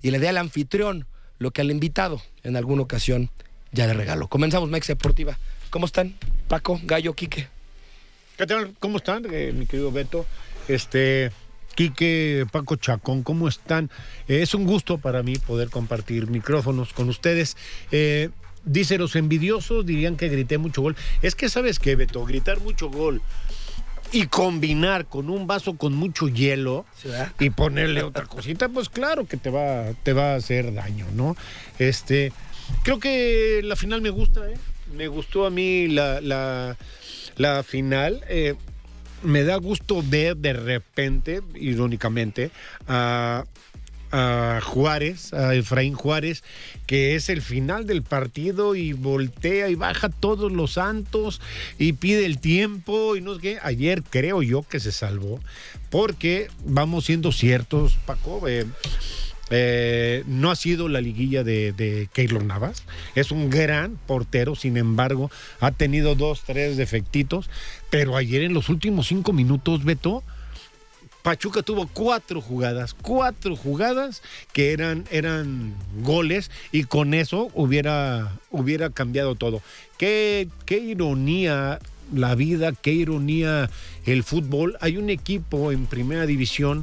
y le dé al anfitrión lo que al invitado en alguna ocasión ya le regaló. Comenzamos Mex Deportiva. ¿Cómo están? Paco, Gallo, Quique. ¿Qué tal? ¿Cómo están, mi querido Beto? Quique, Paco Chacón, ¿cómo están? Es un gusto para mí poder compartir micrófonos con ustedes. Dice, los envidiosos dirían que grité mucho gol. Es que, ¿sabes qué, Beto? Gritar mucho gol y combinar con un vaso con mucho hielo, ¿sí, y ponerle otra cosita, pues claro que te va a hacer daño, ¿no? Creo que la final me gusta, ¿eh? Me gustó a mí la final. Me da gusto ver de repente, irónicamente, a Juárez, a Efraín Juárez, que es el final del partido y voltea y baja todos los santos y pide el tiempo y no sé qué. Ayer creo yo que se salvó, porque vamos siendo ciertos, Paco, no ha sido la liguilla de Keylor Navas. Es un gran portero, sin embargo, ha tenido 2-3 defectitos, pero ayer en los últimos 5 minutos, Beto, Pachuca tuvo 4 jugadas que eran goles, y con eso hubiera cambiado todo. Qué ironía la vida, qué ironía el fútbol. Hay un equipo en primera división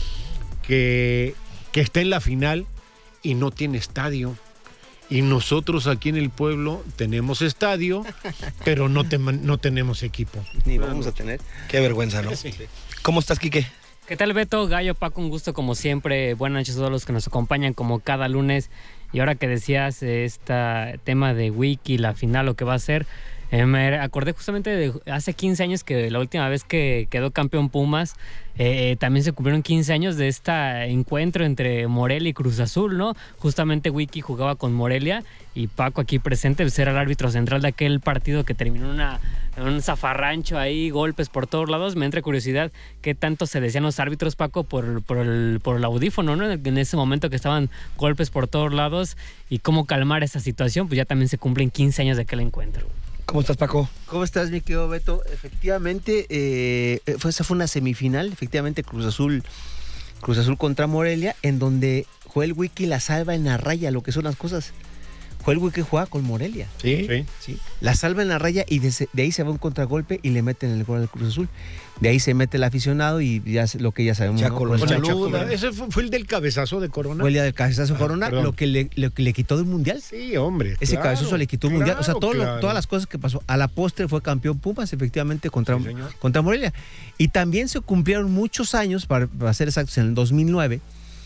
que está en la final y no tiene estadio. Y nosotros aquí en el pueblo tenemos estadio, pero no tenemos equipo. Ni vamos a tener. Qué vergüenza, ¿no? Sí. ¿Cómo estás, Quique? ¿Qué tal, Beto? Gallo, Paco, un gusto como siempre. Buenas noches a todos los que nos acompañan como cada lunes. Y ahora que decías este tema de Wiki, la final, lo que va a ser, me acordé justamente de hace 15 años que la última vez que quedó campeón Pumas, también se cumplieron 15 años de este encuentro entre Morelia y Cruz Azul, ¿no? Justamente Wiki jugaba con Morelia y Paco aquí presente, pues era el árbitro central de aquel partido que terminó en un zafarrancho ahí, golpes por todos lados. Me entra curiosidad qué tanto se decían los árbitros, Paco, por el audífono, ¿no? En ese momento que estaban golpes por todos lados, y cómo calmar esa situación, pues ya también se cumplen 15 años de aquel encuentro. ¿Cómo estás, Paco? ¿Cómo estás, mi querido Beto? Efectivamente, esa fue una semifinal, efectivamente, Cruz Azul contra Morelia, en donde Joel Wiki la salva en la raya, lo que son las cosas. Joel Wiki juega con Morelia. Sí. La salva en la raya y de ahí se va un contragolpe y le meten el gol al Cruz Azul. De ahí se mete el aficionado y ya lo que ya sabemos. Chaco, ¿no? Chaluda. Ese fue el del cabezazo de Corona. Fue el del cabezazo de Corona, lo que le quitó del Mundial. Sí, hombre. Ese cabezazo le quitó el Mundial. O sea, claro. todas las cosas que pasó. A la postre fue campeón Pumas, efectivamente, contra Morelia. Y también se cumplieron muchos años, para ser exactos, en el 2009,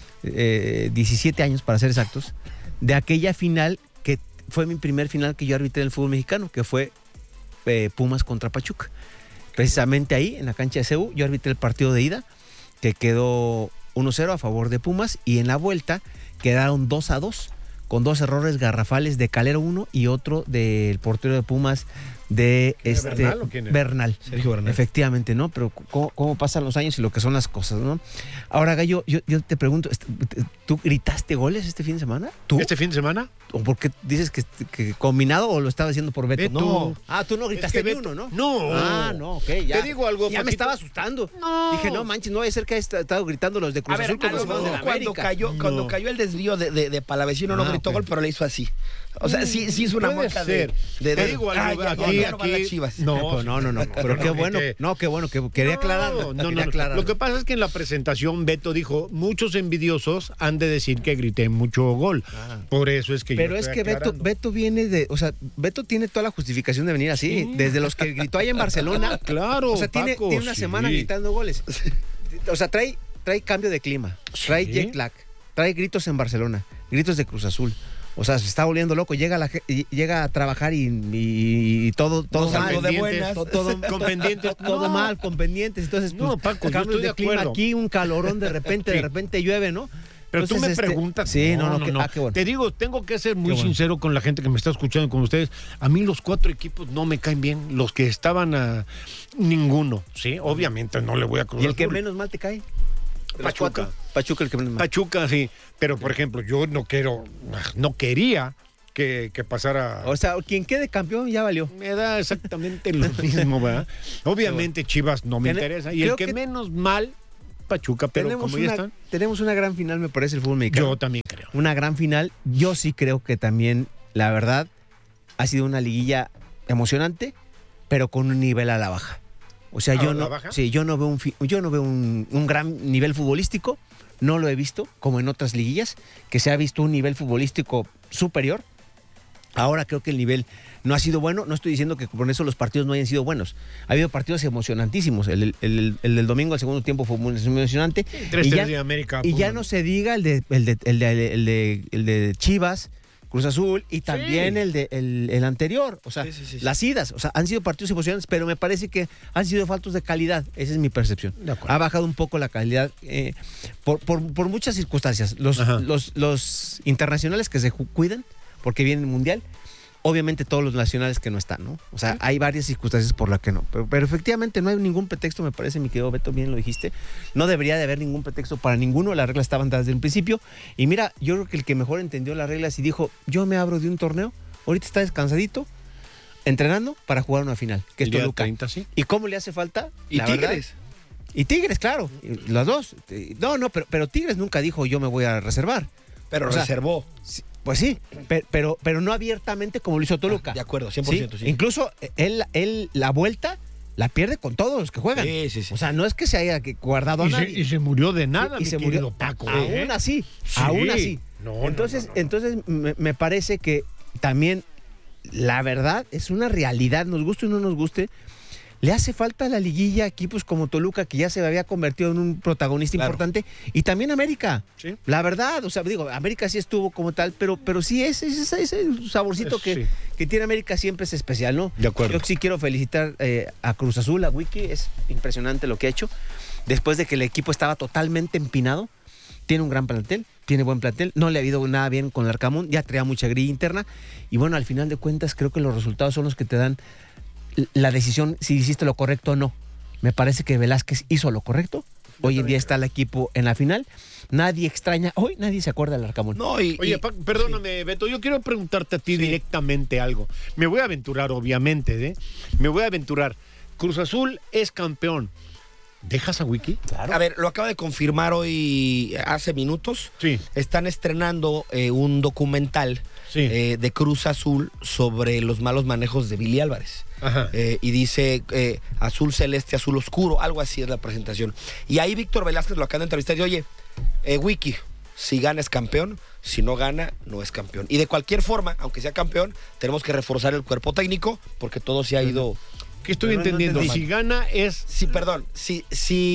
17 años para ser exactos, de aquella final que fue mi primer final que yo arbitré en el fútbol mexicano, que fue Pumas contra Pachuca. Precisamente ahí, en la cancha de CU, yo arbitré el partido de ida, que quedó 1-0 a favor de Pumas, y en la vuelta quedaron 2-2, con 2 errores garrafales de Calero, uno y otro del portero de Pumas, de ¿Bernal o quién era? Bernal. Sergio Bernal. Efectivamente, ¿no? Pero cómo pasan los años y lo que son las cosas, ¿no? Ahora, Gallo, yo te pregunto, ¿tú gritaste goles este fin de semana? ¿Tú? ¿Este fin de semana? ¿O por qué dices que combinado, o lo estaba haciendo por Beto? No. Tú no gritaste ni uno, ¿no? No. No, ok, ya. Te digo algo, ya Paquito. me estaba asustando. No. Dije, no manches, no vaya a ser que haya estado gritando los de Cruz Azul como si fueran de la América. Cuando cayó el desvío de Palavecino, no gritó gol, pero le hizo así. O sea, sí hizo una Puede marca ser. Te digo algo, aquí. No, pero qué bueno. No, qué bueno, que quería aclarar. No. Lo que pasa es que en la presentación Beto dijo, muchos envidiosos han de decir que grité mucho gol. Por eso es que pero yo es estoy que aclarando. Beto viene de, o sea, Beto tiene toda la justificación de venir así, desde los que gritó allá en Barcelona. Claro, O sea, tiene Paco, una semana gritando goles. O sea, trae cambio de clima, trae jet lag, trae gritos en Barcelona, gritos de Cruz Azul. O sea, se está volviendo loco, llega a trabajar y todo mal, de buenas. todo con pendientes. todo mal, con pendientes. Entonces, No, Paco, yo cambios estoy de clima acuerdo. aquí, un calorón de repente llueve, ¿no? Pero Entonces, tú me preguntas. Sí, no. Qué bueno. Te digo, tengo que ser muy Qué bueno. sincero con la gente que me está escuchando, con ustedes. A mí los 4 equipos no me caen bien. Los que estaban a ninguno, ¿sí? Obviamente no le voy a cruzar. ¿Y el que menos mal te cae? Pachuca. Pachuca, el que menos mal. Pachuca, sí. Pero, por ejemplo, yo no quería que pasara. O sea, quien quede campeón ya valió. Me da exactamente lo mismo, ¿verdad? Obviamente Chivas no me interesa. Y el creo que que menos mal, Pachuca, pero como ya están. Tenemos una gran final, me parece, el fútbol mexicano. Yo también creo. una gran final. Yo sí creo que también, la verdad, ha sido una liguilla emocionante, pero con un nivel a la baja. O sea, yo no veo un gran nivel futbolístico, no lo he visto, como en otras liguillas, que se ha visto un nivel futbolístico superior. Ahora creo que el nivel no ha sido bueno. No estoy diciendo que por eso los partidos no hayan sido buenos. Ha habido partidos emocionantísimos. El del domingo, el segundo tiempo, fue muy emocionante. 3-3 de América. Y ya no se diga el de Chivas, Cruz Azul, y también el anterior. O sea, las idas. O sea, han sido partidos emocionantes, pero me parece que han sido faltos de calidad. Esa es mi percepción. Ha bajado un poco la calidad por muchas circunstancias. Los internacionales que se cuidan porque viene el Mundial, obviamente todos los nacionales que no están, ¿no? O sea, hay varias circunstancias por las que no. Pero efectivamente no hay ningún pretexto, me parece, mi querido Beto, bien lo dijiste. No debería de haber ningún pretexto para ninguno. Las reglas estaban dadas desde el principio. Y mira, yo creo que el que mejor entendió las reglas y dijo, yo me abro de un torneo, ahorita está descansadito, entrenando para jugar una final, que es Toluca. 30, ¿sí? ¿Y cómo le hace falta? Y La Tigres. verdad, y Tigres, claro. Las dos. No, pero Tigres nunca dijo, yo me voy a reservar. Pero O sea, reservó. Pues sí, pero no abiertamente como lo hizo Toluca. De acuerdo, 100%. Sí. Incluso él la vuelta la pierde con todos los que juegan. Sí. O sea, no es que se haya guardado a nadie. Y se murió de nada, y mi se querido murió. Paco. Aún así. No, entonces me parece que también la verdad es una realidad, nos guste o no nos guste. Le hace falta a la liguilla equipos como Toluca, que ya se había convertido en un protagonista importante, y también América. Sí. La verdad, o sea, digo, América sí estuvo como tal, pero sí ese saborcito que tiene América siempre es especial, ¿no? De acuerdo. Yo sí quiero felicitar a Cruz Azul, a Wiki, es impresionante lo que ha hecho. Después de que el equipo estaba totalmente empinado, tiene un gran plantel, tiene buen plantel, no le ha habido nada bien con el Arcamón, ya traía mucha grilla interna, y bueno, al final de cuentas creo que los resultados son los que te dan la decisión si hiciste lo correcto o no. Me parece que Velázquez hizo lo correcto. Hoy en día está el equipo en la final. Nadie extraña. Hoy nadie se acuerda del Arcamón. No, Oye, perdóname, Beto, yo quiero preguntarte a ti directamente algo. Me voy a aventurar, obviamente, Me voy a aventurar. Cruz Azul es campeón. ¿Dejas a Wiki? Claro. A ver, lo acaba de confirmar hoy, hace minutos. Sí. Están estrenando un documental de Cruz Azul sobre los malos manejos de Billy Álvarez. Ajá. Y dice azul celeste, azul oscuro, algo así es la presentación. Y ahí Víctor Velázquez lo acaba de entrevistar y oye, Wiki, si gana es campeón, si no gana, no es campeón. Y de cualquier forma, aunque sea campeón, tenemos que reforzar el cuerpo técnico porque todo se ha ido... ¿Qué estoy entendiendo? entendí. Si gana es... Sí, perdón, si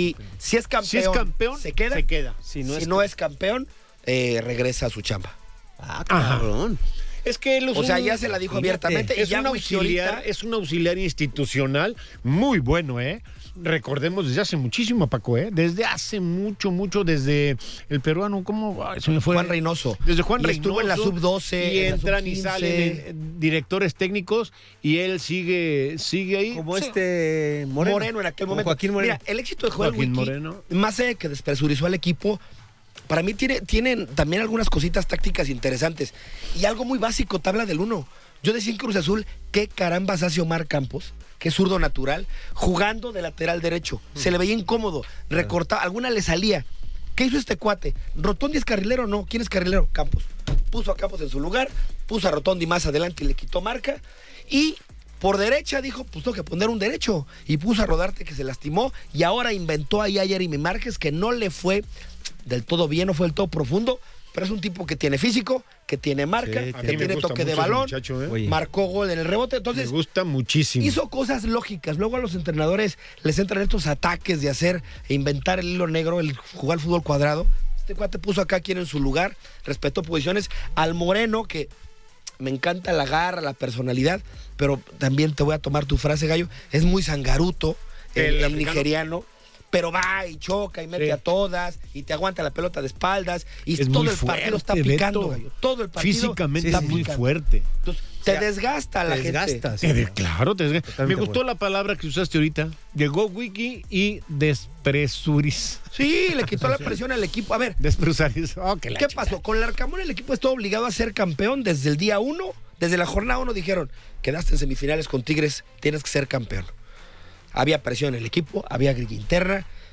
es campeón, Si es campeón, se queda. Si Si no es campeón, regresa a su chamba. Ah, cabrón. Es que él O sea, ya se la dijo abiertamente. Y Es ya un auxiliar, es un auxiliar institucional muy bueno, Recordemos desde hace muchísimo, Paco, Desde hace mucho, desde el peruano, ¿cómo? Ay, se me fue. Juan Reynoso. Desde Juan Y Reynoso. estuvo en la sub-12, Y en la entran y sub-15. salen directores técnicos y él sigue ahí. Como Sí. Moreno en aquel Como momento. Joaquín Moreno. Mira, el éxito de Joel Joaquín Wiki, Moreno. más allá de que despresurizó al equipo, para mí tienen también algunas cositas tácticas interesantes. Y algo muy básico, tabla del 1. Yo decía en Cruz Azul, ¿qué carambas hace Omar Campos? Que es zurdo natural, jugando de lateral derecho. Se le veía incómodo, recortaba, alguna le salía. ¿Qué hizo este cuate? ¿Rotondi es carrilero o no? ¿Quién es carrilero? Campos. Puso a Campos en su lugar, puso a Rotondi más adelante y le quitó marca. Y por derecha dijo, pues tengo que poner un derecho. Y puso a Rodarte que se lastimó. Y ahora inventó ahí a Jeremy Márquez, que no le fue del todo bien, no fue del todo profundo. Pero es un tipo que tiene físico, que tiene marca, Sí, que tiene toque de balón. Oye. Marcó gol en el rebote. Entonces, Me gusta muchísimo. hizo cosas lógicas. Luego a los entrenadores les entran estos ataques de hacer e inventar el hilo negro, el jugar fútbol cuadrado. Este cuate puso acá quien en su lugar, respetó posiciones. Al Moreno, que me encanta la garra, la personalidad, pero también te voy a tomar tu frase, Gallo, es muy zangaruto, el africano. nigeriano. Pero va y choca y mete a todas y te aguanta la pelota de espaldas y Es todo muy el partido está fuerte, picando, Beto. Gallo. Todo el partido Físicamente está es muy picando. fuerte. Entonces, te desgasta la gente. Desgastas. Claro, te desgasta. Me Totalmente gustó la palabra que usaste ahorita. Llegó Wiki y despresuriz. Sí, le quitó la presión al equipo. A ver, Despresuriz. Oh, que la ¿qué chica. pasó? Con el Arcamón el equipo estuvo obligado a ser campeón desde el día 1. Desde la jornada 1 dijeron, quedaste en semifinales con Tigres, tienes que ser campeón. Había presión en el equipo, había grilla interna.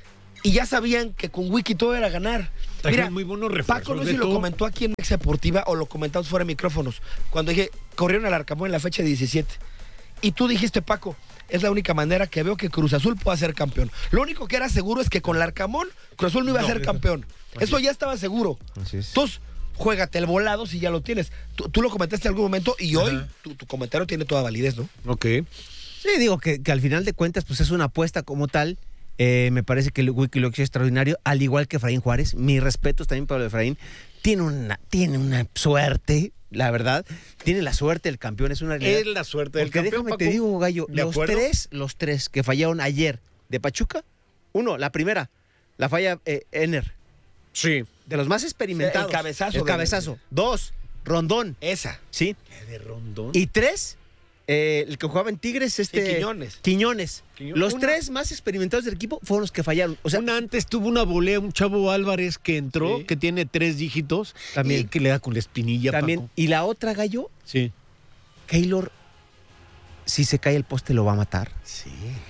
y ya sabían que con Wiki todo era ganar. Mira, muy buenos refuerzos. Paco, no sé si lo comentó aquí en Mexa Deportiva o lo comentamos fuera de micrófonos, cuando dije, corrieron al Arcamón en la fecha 17. Y tú dijiste, Paco, es la única manera que veo que Cruz Azul pueda ser campeón. Lo único que era seguro es que con el Arcamón, Cruz Azul no iba a ser campeón. Eso ya estaba seguro. Así es. Entonces, juégate el volado si ya lo tienes. Tú lo comentaste en algún momento y hoy tu comentario tiene toda validez, ¿no? Ok. Sí, digo que al final de cuentas pues es una apuesta como tal. Me parece que el Wiki lo que es extraordinario, al igual que Efraín Juárez. Mis respetos también para Efraín. Tiene una suerte, la verdad. Tiene la suerte del campeón, es una realidad. Es la suerte del Porque campeón, déjame Paco. te digo, Gallo, ¿De los tres que fallaron ayer de Pachuca. Uno, la primera, la falla Ener. Sí. De los más experimentados. El cabezazo. El cabezazo. Dos, Rondón. Esa. Sí. De Rondón. Y tres, el que jugaba en Tigres, Quiñones. Los tres más experimentados del equipo fueron los que fallaron. O sea, antes tuvo una volea, un Chavo Álvarez que entró, que tiene 3 dígitos, también. y que le da con la espinilla, también. Paco. Y la otra, Gallo, Sí. Keylor, si se cae el poste lo va a matar. Sí.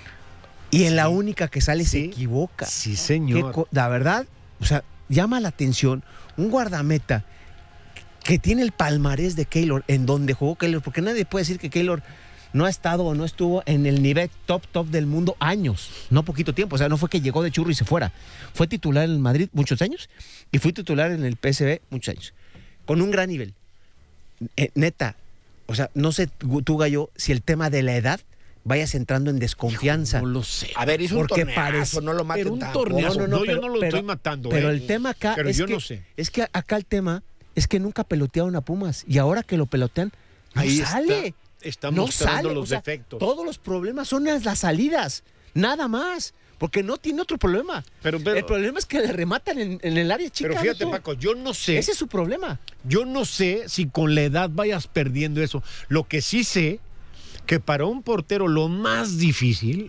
Y en la única que sale se Sí. equivoca. Sí, señor. La verdad, o sea, llama la atención un guardameta que tiene el palmarés de Keylor, en donde jugó Keylor, porque nadie puede decir que Keylor no ha estado o no estuvo en el nivel top del mundo años, no poquito tiempo. O sea, no fue que llegó de churro y se fuera. Fue titular en el Madrid muchos años y fue titular en el PSV muchos años, con un gran nivel. Neta, o sea, no sé tú, Gallo, si el tema de la edad vayas entrando en desconfianza. No lo sé. A ver, hizo un Porque torneazo, no lo maten Pero un tampoco. torneazo. No, yo no lo estoy matando. Pero el tema acá Pero es yo que, no sé. es que acá el tema es que nunca pelotearon a Pumas y ahora que lo pelotean, no Ahí sale. Está no mostrando sale. los O sea, defectos. todos los problemas son las salidas, nada más. Porque no tiene otro problema. Pero- el problema es que le rematan en el área chica. Pero fíjate, Beto. Paco, yo no sé. Ese es su problema. Yo no sé si con la edad vayas perdiendo eso. Lo que sí sé, que para un portero lo más difícil,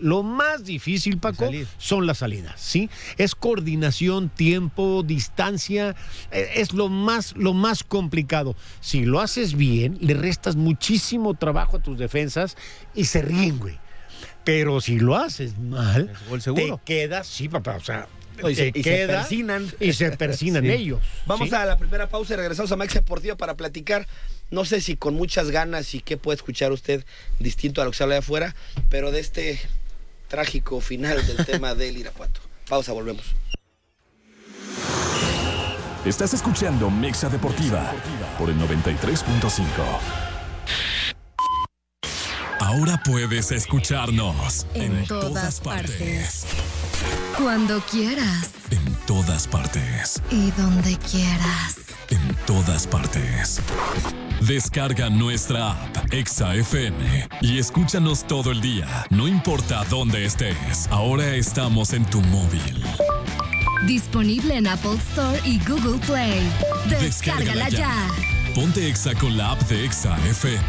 Paco, salir. son las salidas, ¿sí? Es coordinación, tiempo, distancia, es lo más complicado. Si lo haces bien, le restas muchísimo trabajo a tus defensas y se ríen, güey. Pero si lo haces mal, Es gol seguro. te quedas, sí, papá, o sea, Y se queda persinan. y se persinan Sí. ellos. Vamos ¿sí? a la primera pausa y regresamos a Max Deportiva para platicar. No sé si con muchas ganas y qué puede escuchar usted distinto a lo que se habla de afuera, pero de este trágico final del tema del Irapuato. Pausa, volvemos. Estás escuchando Mexa Deportiva por el 93.5. Ahora puedes escucharnos En todas partes. Cuando quieras. En todas partes. Y donde quieras. En todas partes. Descarga nuestra app Exa FM y escúchanos todo el día, no importa dónde estés. Ahora estamos en tu móvil. Disponible en Apple Store y Google Play. Descárgala ya. Ponte Exa con la app de Exa FM.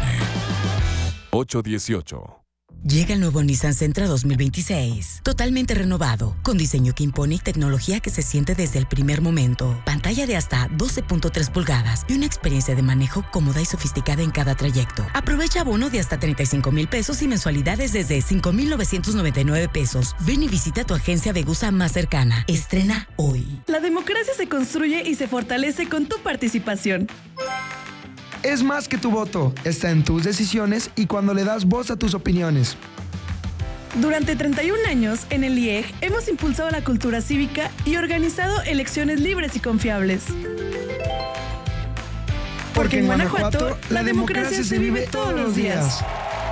818. Llega el nuevo Nissan Sentra 2026, totalmente renovado, con diseño que impone y tecnología que se siente desde el primer momento. Pantalla de hasta 12.3 pulgadas y una experiencia de manejo cómoda y sofisticada en cada trayecto. Aprovecha bono de hasta 35,000 pesos y mensualidades desde 5,999 pesos. Ven y visita tu agencia Vegusa más cercana. Estrena hoy. La democracia se construye y se fortalece con tu participación. Es más que tu voto, está en tus decisiones y cuando le das voz a tus opiniones. Durante 31 años, en el IEG hemos impulsado la cultura cívica y organizado elecciones libres y confiables. Porque en Guanajuato, la democracia se vive todos los días.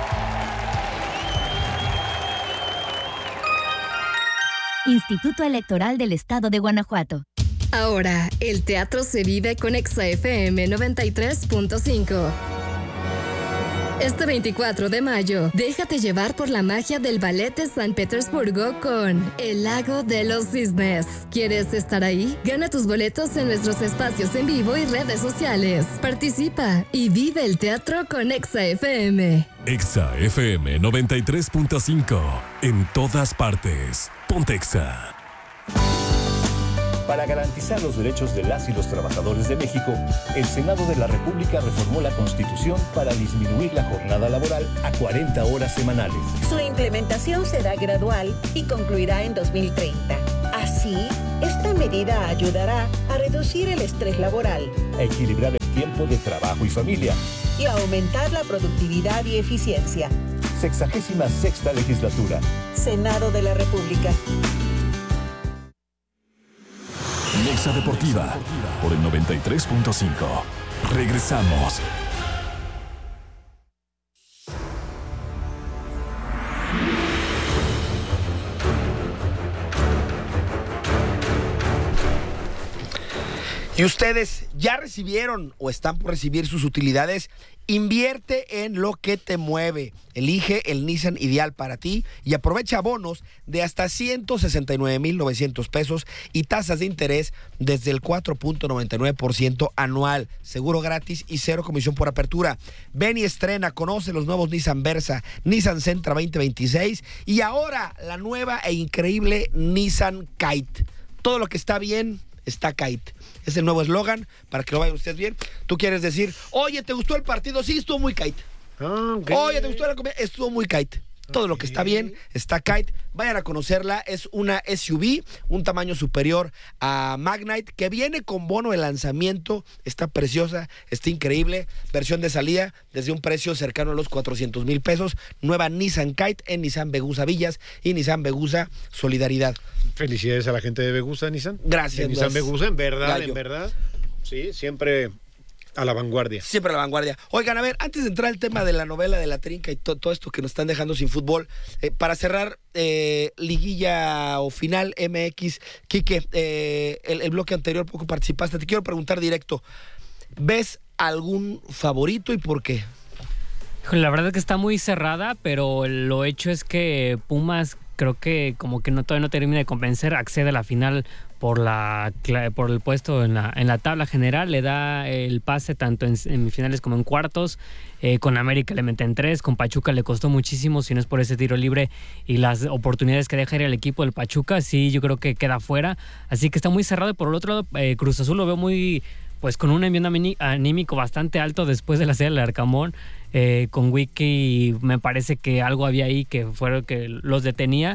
Instituto Electoral del Estado de Guanajuato. Ahora, el teatro se vive con Exa FM 93.5. Este 24 de mayo, déjate llevar por la magia del Ballet de San Petersburgo con El Lago de los Cisnes. ¿Quieres estar ahí? Gana tus boletos en nuestros espacios en vivo y redes sociales. Participa y vive el teatro con Exa FM. Exa FM 93.5. En todas partes. Ponte Exa. Para garantizar los derechos de las y los trabajadores de México, el Senado de la República reformó la Constitución para disminuir la jornada laboral a 40 horas semanales. Su implementación será gradual y concluirá en 2030. Así, esta medida ayudará a reducir el estrés laboral, a equilibrar el tiempo de trabajo y familia y a aumentar la productividad y eficiencia. 66ª legislatura. Senado de la República. Nexa Deportiva por el 93.5. Regresamos. Y ustedes ya recibieron o están por recibir sus utilidades. Invierte en lo que te mueve. Elige el Nissan ideal para ti y aprovecha bonos de hasta 169,900 pesos y tasas de interés desde el 4.99% anual. Seguro gratis y cero comisión por apertura. Ven y estrena, conoce los nuevos Nissan Versa, Nissan Sentra 2026 y ahora la nueva e increíble Nissan Kite. Todo lo que está bien está Kite. Es el nuevo eslogan para que lo vayan ustedes bien. Tú quieres decir, oye, ¿te gustó el partido? Sí, estuvo muy Kite. Okay. Oye, ¿te gustó la comida? Estuvo muy Kite. Todo lo que está bien está Kite. Vayan a conocerla. Es una SUV, un tamaño superior a Magnite, que viene con bono de lanzamiento. Está preciosa, está increíble. Versión de salida desde un precio cercano a los 400,000 pesos. Nueva Nissan Kite en Nissan Vegusa Villas y Nissan Vegusa Solidaridad. Felicidades a la gente de Vegusa, Nissan. Gracias. Nissan Vegusa, en verdad, Gallo. En verdad. Sí, siempre a la vanguardia. Siempre a la vanguardia. Oigan, a ver, antes de entrar al tema de la novela de la trinca y todo esto que nos están dejando sin fútbol, para cerrar, liguilla o final MX, Quique, el bloque anterior poco participaste, te quiero preguntar directo, ¿ves algún favorito y por qué? La verdad es que está muy cerrada, pero lo hecho es que Pumas creo que como que todavía no termina de convencer, accede a la final por el puesto en la tabla general, le da el pase tanto en semifinales como en cuartos. Con América le meten 3, con Pachuca le costó muchísimo, si no es por ese tiro libre y las oportunidades que deja ir el equipo del Pachuca, sí, yo creo que queda fuera, así que está muy cerrado. Y por el otro lado, Cruz Azul lo veo muy, pues con un envío anímico bastante alto después de la serie del Arcamón. Con Wiki me parece que algo había ahí que fue que los detenía,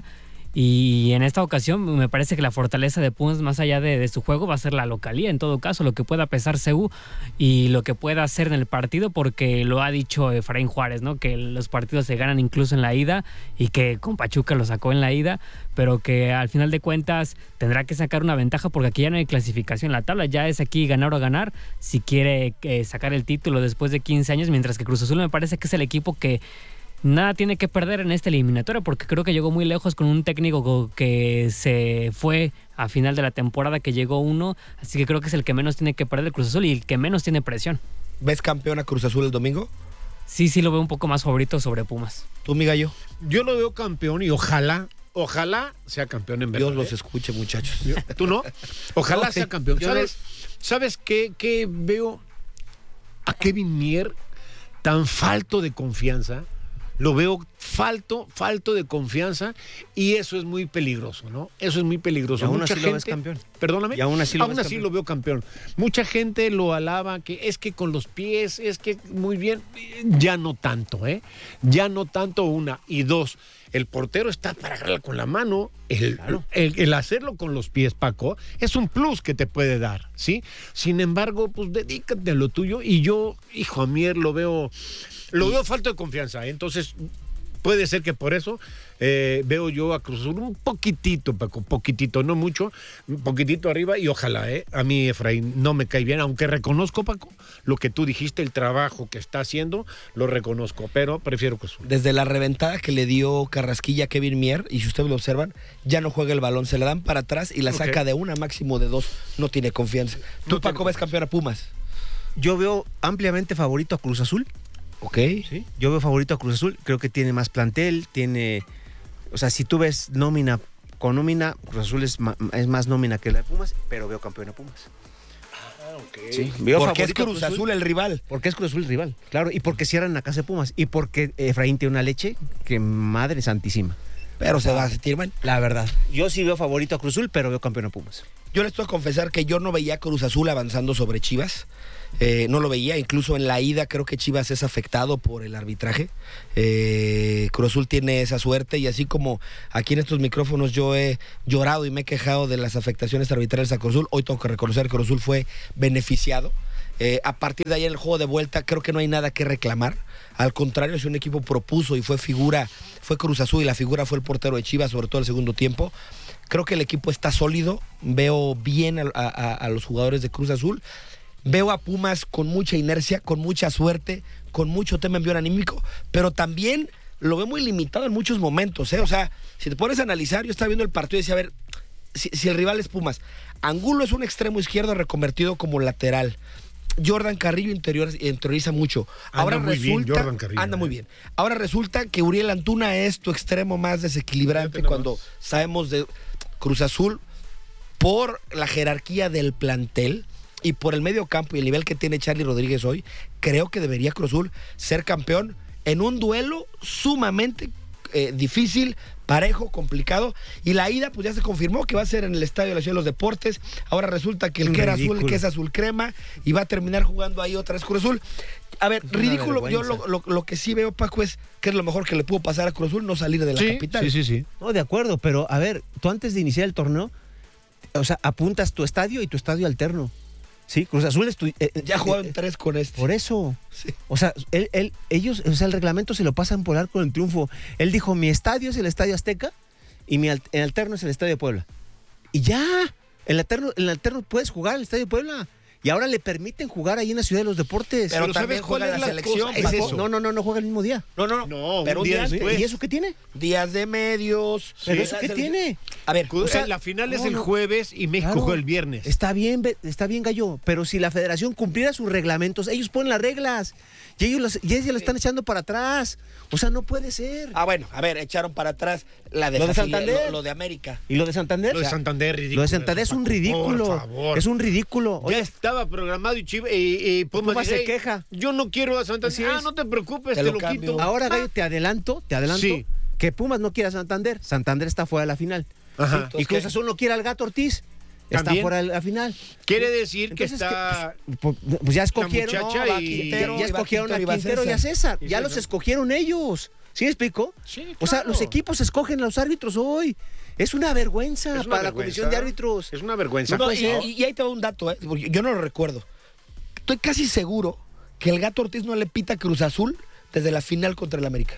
y en esta ocasión me parece que la fortaleza de Pumas, más allá de su juego, va a ser la localía, en todo caso, lo que pueda pesar CU y lo que pueda hacer en el partido, porque lo ha dicho Efraín Juárez, ¿no? Que los partidos se ganan incluso en la ida y que con Pachuca lo sacó en la ida, pero que al final de cuentas tendrá que sacar una ventaja, porque aquí ya no hay clasificación en la tabla, ya es aquí ganar o ganar si quiere sacar el título después de 15 años, mientras que Cruz Azul me parece que es el equipo que nada tiene que perder en esta eliminatoria, porque creo que llegó muy lejos con un técnico que se fue a final de la temporada, que llegó uno, así que creo que es el que menos tiene que perder el Cruz Azul y el que menos tiene presión. ¿Ves campeón a Cruz Azul el domingo? Sí, lo veo un poco más favorito sobre Pumas. ¿Tú, mi gallo? Yo lo veo campeón y ojalá sea campeón en verdad. Dios los escuche, muchachos. ¿Tú no? Ojalá sea campeón. Yo ¿Sabes qué veo a Kevin Mier tan falto de confianza? Lo veo falto de confianza, y eso es muy peligroso, ¿no? Eso es muy peligroso. Y aún Mucha así gente, lo ves campeón. Perdóname. Y aún así lo veo campeón. Mucha gente lo alaba, que es que con los pies, es que muy bien. Ya no tanto, ¿eh? Ya no tanto, una. Y dos, el portero está para agarrarla con la mano. El hacerlo con los pies, Paco, es un plus que te puede dar, ¿sí? Sin embargo, pues dedícate a lo tuyo. Y yo, hijo, a Mier lo veo falta de confianza, ¿eh? Entonces puede ser que por eso veo yo a Cruz Azul un poquitito, Paco, poquitito, no mucho, un poquitito arriba, y ojalá, a mí Efraín no me cae bien, aunque reconozco, Paco, lo que tú dijiste, el trabajo que está haciendo, lo reconozco, pero prefiero Cruz Azul. Desde la reventada que le dio Carrasquilla a Kevin Mier, y si ustedes lo observan, ya no juega el balón, se le dan para atrás y la saca de una, máximo de 2, no tiene confianza. ¿Tú, Paco, ves campeón a Pumas? Yo veo ampliamente favorito a Cruz Azul. Ok. Sí, yo veo favorito a Cruz Azul, creo que tiene más plantel, o sea, si tú ves nómina con nómina, Cruz Azul es más nómina que la de Pumas, pero veo campeón a Pumas. Okay. Sí, porque es Cruz Azul el rival. Porque es Cruz Azul el rival, claro, y porque cierran la casa de Pumas, y porque Efraín tiene una leche que madre santísima. Pero se va a sentir mal. La verdad, yo sí veo favorito a Cruz Azul, pero veo campeón a Pumas. Yo les tengo que confesar que yo no veía a Cruz Azul avanzando sobre Chivas. No lo veía, incluso en la ida creo que Chivas es afectado por el arbitraje. Cruz Azul tiene esa suerte y así como aquí en estos micrófonos yo he llorado y me he quejado de las afectaciones arbitrales a Cruz Azul, hoy tengo que reconocer que Cruz Azul fue beneficiado. A partir de ahí en el juego de vuelta creo que no hay nada que reclamar. Al contrario, si un equipo propuso y fue figura, fue Cruz Azul y la figura fue el portero de Chivas, sobre todo el segundo tiempo. Creo que el equipo está sólido, veo bien a los jugadores de Cruz Azul. Veo a Pumas con mucha inercia, con mucha suerte, con mucho tema envío anímico, pero también lo veo muy limitado en muchos momentos, ¿eh? O sea, si te pones a analizar, yo estaba viendo el partido y decía, a ver, si el rival es Pumas, Angulo es un extremo izquierdo reconvertido como lateral. Jordan Carrillo interioriza mucho. Ahora anda muy bien, Jordan Carrillo. Anda muy bien. Ahora resulta que Uriel Antuna es tu extremo más desequilibrante cuando sabemos de Cruz Azul por la jerarquía del plantel. Y por el medio campo y el nivel que tiene Charly Rodríguez hoy, creo que debería Cruz Azul ser campeón en un duelo sumamente difícil, parejo, complicado. Y la ida, pues ya se confirmó que va a ser en el Estadio de la Ciudad de los Deportes. Ahora resulta que el que era azul, el que es azul crema, y va a terminar jugando ahí otra vez Cruz Azul. A ver, ridículo. Yo lo que sí veo, Paco, es que es lo mejor que le pudo pasar a Cruz Azul, no salir de la capital. Sí. No, de acuerdo, pero a ver, tú antes de iniciar el torneo, o sea, apuntas tu estadio y tu estadio alterno. Sí, Cruz Azul es ya jugaron 3 con este. Por eso. Sí. O sea, ellos, o sea, el reglamento se lo pasan por arco del triunfo. Él dijo, mi estadio es el Estadio Azteca y mi alterno es el Estadio de Puebla. Y ya, en el alterno puedes jugar en el Estadio de Puebla. Y ahora le permiten jugar ahí en la Ciudad de los Deportes. Pero también juega la selección. ¿Es eso? No juega el mismo día. No, pero un día después. ¿Y eso qué tiene? Días de medios. ¿Pero eso qué tiene? A ver, o sea, la final es el jueves y México juega el viernes. Está bien, Gallo, pero si la federación cumpliera sus reglamentos, ellos ponen las reglas y ellos lo están echando para atrás. O sea, no puede ser. Bueno, a ver, echaron para atrás lo de Santander, lo de América. ¿Y lo de Santander? Lo de Santander, ridículo. Lo de Santander es un ridículo. Por favor. Es un ridículo. Oye, ya estaba programado y Pumas se queja. Yo no quiero a Santander. No te preocupes, te lo quito. Ahora, Gallo, te adelanto sí, que Pumas no quiere a Santander. Santander está fuera de la final. Ajá. Y Cruz Azul no quiere al Gato Ortiz. Está fuera de la final. Quiere decir que está... Pues ya escogieron ya escogieron a Quintero y a César. Ya los escogieron ellos. ¿Sí me explico? Sí, claro. O sea, los equipos escogen a los árbitros hoy. Es una vergüenza para la comisión de árbitros. Es una vergüenza. Y ahí te va un dato, porque yo no lo recuerdo. Estoy casi seguro que el Gato Ortiz no le pita a Cruz Azul desde la final contra el América.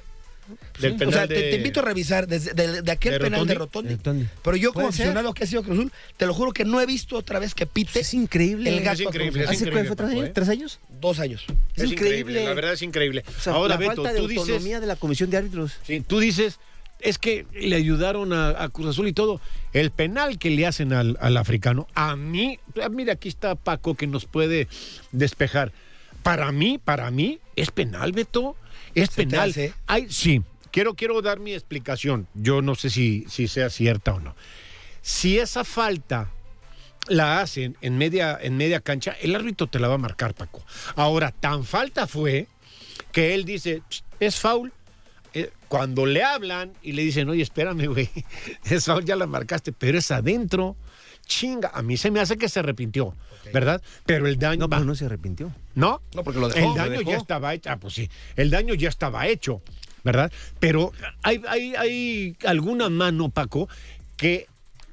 O sea, te invito a revisar de aquel penal de Rotondi. Pero yo como aficionado que ha sido Cruz Azul, te lo juro que no he visto otra vez que pite. Es increíble. El Gato. ¿Hace cuánto fue 3 años? ¿3 años? 2 años. Es increíble. La verdad es increíble. O sea, ahora, Beto, tú dices... autonomía de la comisión de árbitros. Sí, tú dices... Es que le ayudaron a Cruz Azul y todo. El penal que le hacen al africano, a mí, mira, aquí está Paco que nos puede despejar. Para mí, es penal, Beto. Es penal. Sí, quiero dar mi explicación. Yo no sé si sea cierta o no. Si esa falta la hacen en media cancha, el árbitro te la va a marcar, Paco. Ahora, tan falta fue que él dice, es foul. Cuando le hablan y le dicen, oye, espérame, güey, esa ya la marcaste, pero es adentro, chinga, a mí se me hace que se arrepintió, ¿verdad? Pero el daño... No, pero no se arrepintió. ¿No? No, porque lo dejó. El daño ya estaba hecho, pues sí, el daño ya estaba hecho, ¿verdad? Pero hay alguna mano, Paco, que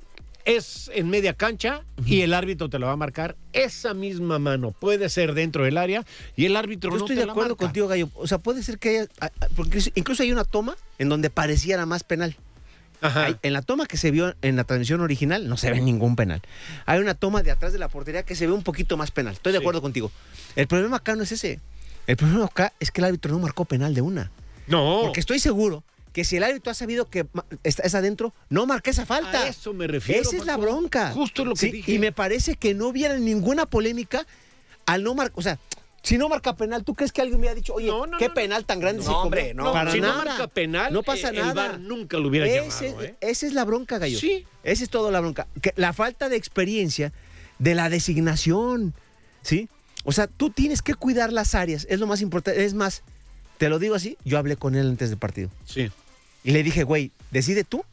es en media cancha y el árbitro te lo va a marcar. Esa misma mano puede ser dentro del área y el árbitro no te la marca. Yo estoy de acuerdo contigo, Gallo. O sea, puede ser que haya... Porque incluso hay una toma en donde pareciera más penal. Ajá. En la toma que se vio en la transmisión original no se ve ningún penal. Hay una toma de atrás de la portería que se ve un poquito más penal. Estoy de acuerdo contigo. El problema acá no es ese. El problema acá es que el árbitro no marcó penal de una. No. Porque estoy seguro que si el árbitro ha sabido que es adentro, no marca esa falta. A eso me refiero. Esa es la bronca. Justo lo que dije. Y me parece que no hubiera ninguna polémica al no marcar. O sea, si no marca penal, ¿tú crees que alguien me ha dicho, oye, qué penal tan grande? No, hombre, no. Para si nada. No marca penal, no pasa nada. El VAR nunca lo hubiera llamado. Esa es la bronca, Gallo. Sí. Esa es toda la bronca. La falta de experiencia de la designación, ¿sí? O sea, tú tienes que cuidar las áreas. Es lo más importante. Es más, te lo digo así, yo hablé con él antes del partido. Sí. Y le dije, güey, decide tú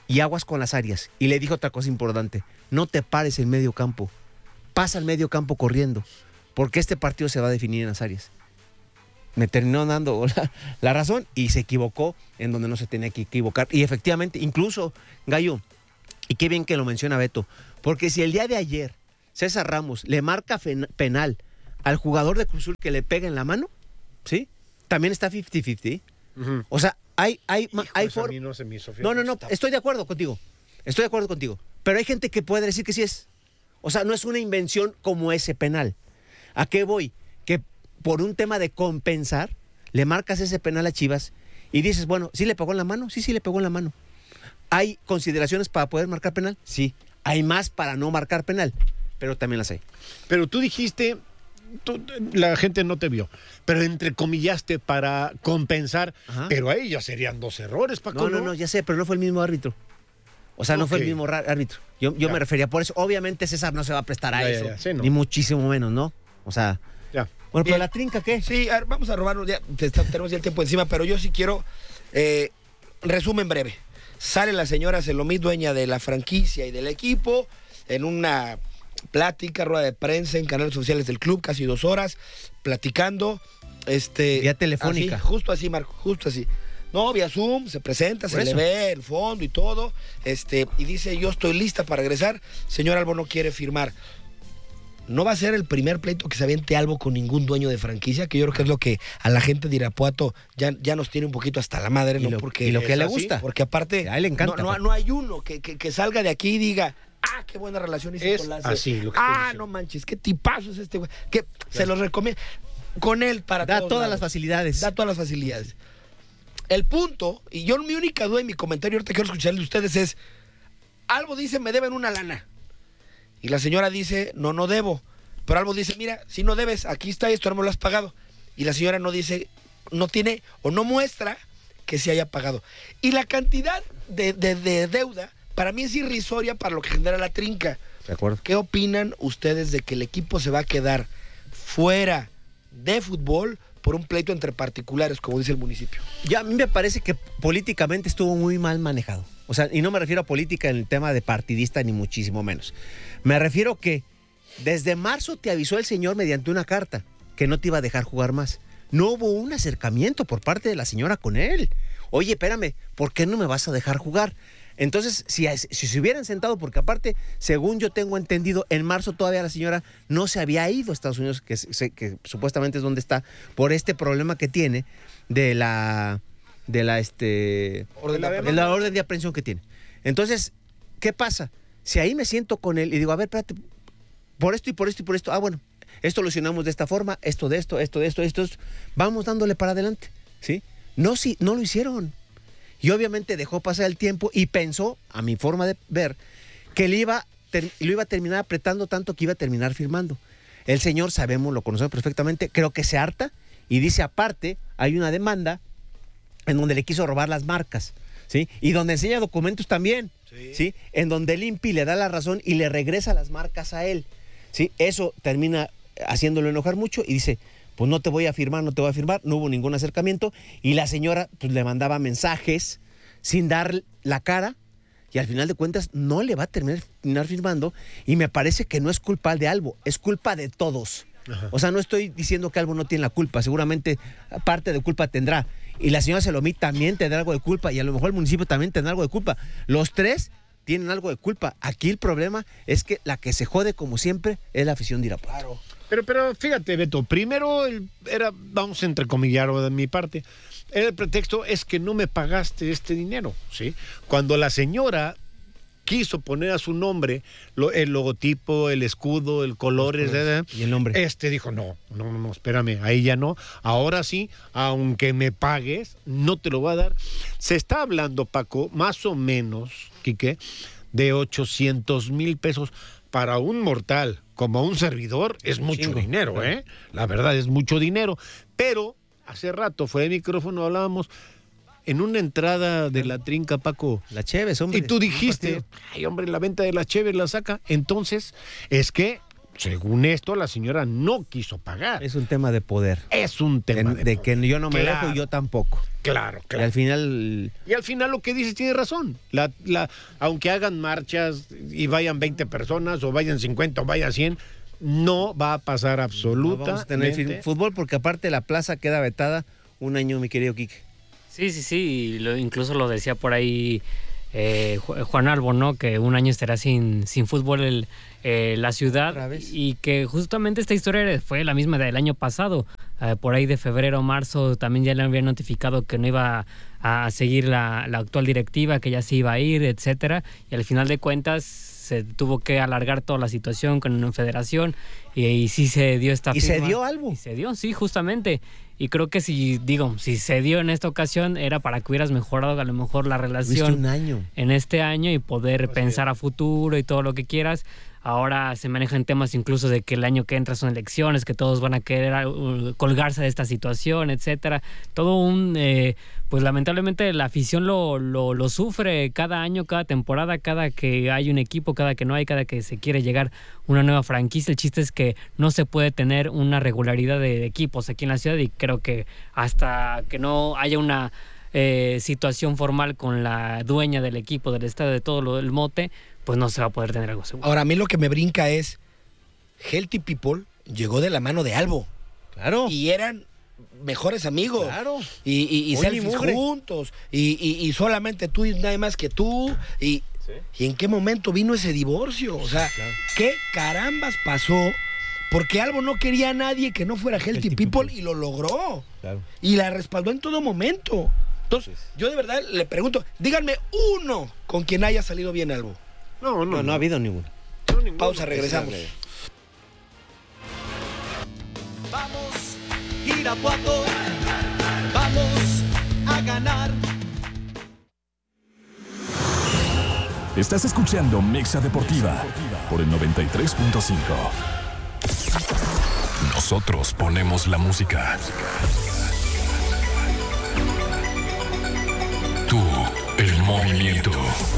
y aguas con las áreas. Y le dijo otra cosa importante, no te pares en medio campo, pasa al medio campo corriendo, porque este partido se va a definir en las áreas. Me terminó dando la razón y se equivocó en donde no se tenía que equivocar. Y efectivamente, incluso, Gallo, y qué bien que lo menciona Beto, porque si el día de ayer César Ramos le marca penal al jugador de Cruz Azul que le pega en la mano, ¿sí? También está 50-50. Uh-huh. O sea, hay forma. No, estoy de acuerdo contigo. Pero hay gente que puede decir que sí es. O sea, no es una invención como ese penal. ¿A qué voy? Que por un tema de compensar, le marcas ese penal a Chivas y dices, bueno, ¿sí le pegó en la mano? Sí, le pegó en la mano. ¿Hay consideraciones para poder marcar penal? Sí. Hay más para no marcar penal, pero también las hay. Pero tú dijiste, la gente no te vio, pero entrecomillaste para compensar, pero ahí ya serían 2 errores, Paco. No, ya sé, pero no fue el mismo árbitro. O sea, no fue el mismo árbitro. Yo me refería por eso. Obviamente César no se va a prestar a eso, sí, no. Ni muchísimo menos, ¿no? O sea... Ya. Bueno, pero la trinca, ¿qué? Sí, a ver, vamos a robarnos ya, tenemos ya el tiempo encima, pero yo sí quiero, resumen breve. Sale la señora Selomí, dueña de la franquicia y del equipo, en una plática, rueda de prensa en canales oficiales del club, casi 2 horas, platicando. Vía telefónica. Así, justo así, Marco, justo así. No, vía Zoom, se presenta, se le ve el fondo y todo, y dice, yo estoy lista para regresar, señor Albo no quiere firmar. No va a ser el primer pleito que se aviente Albo con ningún dueño de franquicia, que yo creo que es lo que a la gente de Irapuato ya nos tiene un poquito hasta la madre, ¿no? Y lo que le gusta. Porque aparte, a él le encanta, no hay uno que salga de aquí y diga, qué buena relación hice con Lasse. Así, lo que no manches, qué tipazo es este güey. Que se los recomiendo. Con él para da todas las facilidades. Da todas las facilidades. El punto, y yo mi única duda y mi comentario ahorita quiero escucharle de ustedes es, Albo dice, me deben una lana. Y la señora dice, no debo. Pero Albo dice, mira, si no debes, aquí está esto, no me lo has pagado. Y la señora no dice, no tiene o no muestra que se haya pagado. Y la cantidad de deuda, para mí es irrisoria para lo que genera la trinca. De acuerdo. ¿Qué opinan ustedes de que el equipo se va a quedar fuera de fútbol por un pleito entre particulares, como dice el municipio? Ya a mí me parece que políticamente estuvo muy mal manejado. O sea, y no me refiero a política en el tema de partidista, ni muchísimo menos. Me refiero que desde marzo te avisó el señor mediante una carta que no te iba a dejar jugar más. No hubo un acercamiento por parte de la señora con él. Oye, espérame, ¿por qué no me vas a dejar jugar? Entonces, si se hubieran sentado, porque aparte, según yo tengo entendido, en marzo todavía la señora no se había ido a Estados Unidos, que supuestamente es donde está, por este problema que tiene de la orden de aprehensión que tiene. Entonces, ¿qué pasa? Si ahí me siento con él y digo, a ver, espérate, por esto y por esto y por esto, bueno, esto lo solucionamos de esta forma, esto, vamos dándole para adelante, ¿sí? No lo hicieron. Y obviamente dejó pasar el tiempo y pensó, a mi forma de ver, que lo iba a terminar apretando tanto que iba a terminar firmando. El señor, lo conocemos perfectamente, creo que se harta y dice, aparte, hay una demanda en donde le quiso robar las marcas, ¿sí? Y donde enseña documentos también, ¿sí? En donde el INPI le da la razón y le regresa las marcas a él, ¿sí? Eso termina haciéndolo enojar mucho y dice, pues no te voy a firmar, no hubo ningún acercamiento, y la señora pues le mandaba mensajes sin dar la cara, y al final de cuentas no le va a terminar firmando, y me parece que no es culpa de Albo, es culpa de todos. Ajá. O sea, no estoy diciendo que Albo no tiene la culpa, seguramente parte de culpa tendrá, y la señora Selomí también tendrá algo de culpa, y a lo mejor el municipio también tendrá algo de culpa. Los tres tienen algo de culpa. Aquí el problema es que la que se jode, como siempre, es la afición de Irapuato. Claro. Pero fíjate, Beto, primero vamos a entrecomillar de mi parte, el pretexto es que no me pagaste este dinero, ¿sí? Cuando la señora quiso poner a su nombre el logotipo, el escudo, el color, y el nombre. Dijo, no, espérame, ahí ya no. Ahora sí, aunque me pagues, no te lo voy a dar. Se está hablando, Paco, más o menos, Quique, de 800,000 pesos para un mortal como un servidor. Es mucho dinero, ¿eh? La verdad, es mucho dinero. Pero hace rato, fuera de micrófono, hablábamos en una entrada de la trinca, Paco. La Cheves, hombre. Y tú dijiste, ay, hombre, la venta de la Cheves la saca. Entonces, es que según esto, la señora no quiso pagar. Es un tema de poder. Es un tema de que yo no me dejo y yo tampoco. Claro. Y al final lo que dices tiene razón. Aunque hagan marchas y vayan 20 personas o vayan 50 o vayan 100, no va a pasar absolutamente. No vamos a tener fútbol porque aparte la plaza queda vetada un año, mi querido Quique. Sí. Incluso lo decía por ahí Juan Albo, ¿no? Que un año estará sin fútbol la ciudad y que justamente esta historia fue la misma del año pasado. Por ahí de febrero, marzo también ya le habían notificado que no iba a seguir la actual directiva, que ya se iba a ir, etcétera, y al final de cuentas se tuvo que alargar toda la situación con una federación y sí se dio esta firma. ¿Y se dio algo? Y se dio, sí, justamente. Y creo que si se dio en esta ocasión era para que hubieras mejorado a lo mejor la relación en este año y poder pensar a futuro y todo lo que quieras. Ahora se manejan temas incluso de que el año que entra son elecciones, que todos van a querer colgarse de esta situación, etcétera. Todo pues lamentablemente la afición lo sufre cada año, cada temporada, cada que hay un equipo, cada que no hay, cada que se quiere llegar una nueva franquicia. El chiste es que no se puede tener una regularidad de equipos aquí en la ciudad y creo que hasta que no haya una situación formal con la dueña del equipo, del estadio, de todo el mote, pues no se va a poder tener algo seguro. Ahora, a mí lo que me brinca es, Healthy People llegó de la mano de Albo. Claro. Y eran mejores amigos. Claro. Y selfies juntos. Y solamente tú y nadie más que tú. ¿Y en qué momento vino ese divorcio? O sea, ¿qué carambas pasó? Porque Albo no quería a nadie que no fuera Healthy People y lo logró. Claro. Y la respaldó en todo momento. Entonces, yo de verdad le pregunto, díganme uno con quien haya salido bien Albo. No ha habido ninguno. Pausa, regresamos. Vamos, Irapuato, vamos a ganar. Estás escuchando Mexa Deportiva por el 93.5. Nosotros ponemos la música. Tú, el movimiento.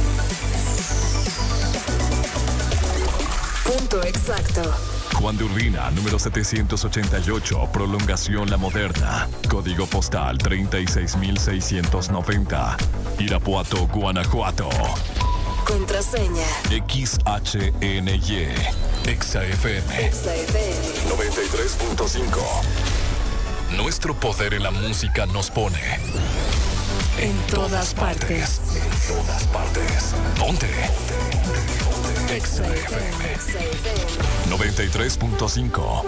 Punto exacto. Juan de Urbina, número 788, prolongación La Moderna, código postal 36690, Irapuato, Guanajuato. Contraseña XHNY, XFM 93.5. Nuestro poder en la música nos pone en todas partes. En todas partes. Ponte. XFM 93.5.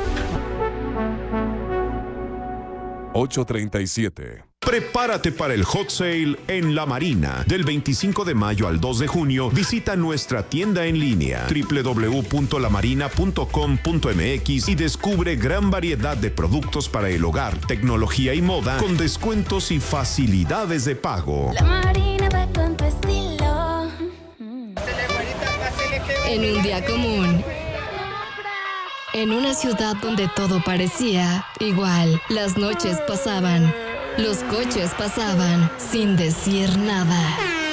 8:37. Prepárate para el Hot Sale en La Marina. Del 25 de mayo al 2 de junio, visita nuestra tienda en línea www.lamarina.com.mx y descubre gran variedad de productos para el hogar, tecnología y moda con descuentos y facilidades de pago. La Marina va con tu estilo. En un día común, en una ciudad donde todo parecía igual, las noches pasaban, los coches pasaban sin decir nada.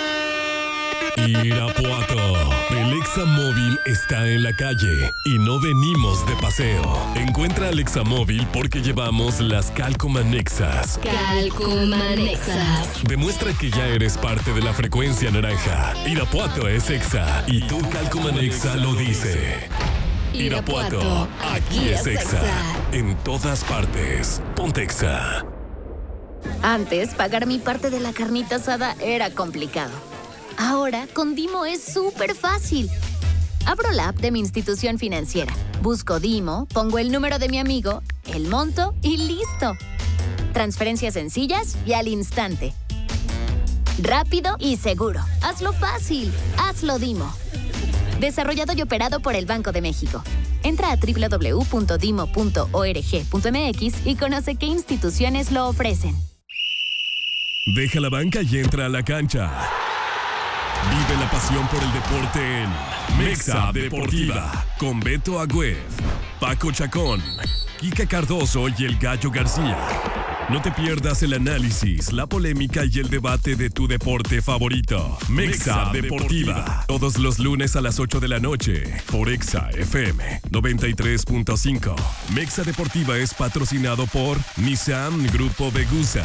Irapuato, el Examóvil está en la calle y no venimos de paseo. Encuentra al Examóvil porque llevamos las Calcomanexas. Calcomanexas. Demuestra que ya eres parte de la frecuencia naranja. Irapuato es Exa y tu Calcomanexa lo dice. Irapuato, aquí es Exa. En todas partes. Ponte Exa. Antes, pagar mi parte de la carnita asada era complicado. Ahora, con Dimo es súper fácil. Abro la app de mi institución financiera, busco Dimo, pongo el número de mi amigo, el monto y listo. Transferencias sencillas y al instante. Rápido y seguro. Hazlo fácil. Hazlo Dimo. Desarrollado y operado por el Banco de México. Entra a www.dimo.org.mx y conoce qué instituciones lo ofrecen. Deja la banca y entra a la cancha. Vive la pasión por el deporte en Mexa Deportiva con Beto Agüed, Paco Chacón, Kika Cardoso y el Gallo García. No te pierdas el análisis, la polémica y el debate de tu deporte favorito. Mexa Deportiva. Todos los lunes a las 8 de la noche por Exa FM 93.5. Mexa Deportiva es patrocinado por Nissan Grupo Vegusa.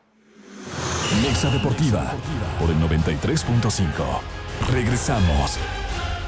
Mexa Deportiva por el 93.5. Regresamos.